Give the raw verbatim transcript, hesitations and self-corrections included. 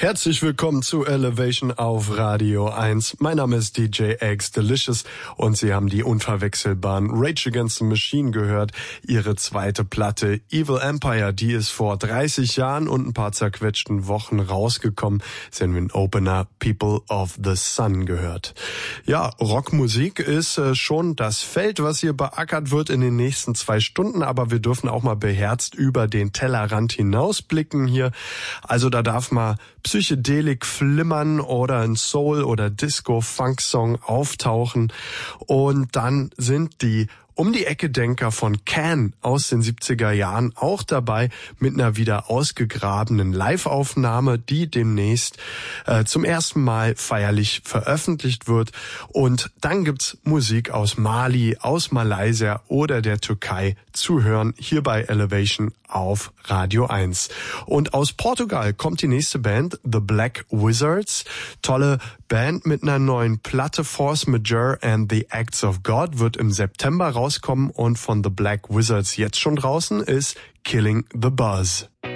Herzlich willkommen zu Elevation auf Radio eins. Mein Name ist D J X Delicious und Sie haben die unverwechselbaren Rage Against the Machine gehört. Ihre zweite Platte Evil Empire, die ist vor dreißig Jahren und ein paar zerquetschten Wochen rausgekommen. Sie haben den Opener People of the Sun gehört. Ja, Rockmusik ist äh, schon das Feld, was hier beackert wird in den nächsten zwei Stunden, aber wir dürfen auch mal beherzt über den Tellerrand hinausblicken hier. Also da darf mal Psychedelik flimmern oder ein Soul- oder Disco-Funk-Song auftauchen. Und dann sind die Um-die-Ecke-Denker von Can aus den siebziger Jahren auch dabei mit einer wieder ausgegrabenen Live-Aufnahme, die demnächst äh, zum ersten Mal feierlich veröffentlicht wird. Und dann gibt's Musik aus Mali, aus Malaysia oder der Türkei zu hören hier bei Elevation auf Radio eins. Und aus Portugal kommt die nächste Band, The Black Wizards. Tolle Band mit einer neuen Platte, Force Majeure and the Acts of God, wird im September rauskommen und von The Black Wizards jetzt schon draußen ist Killing the Buzz.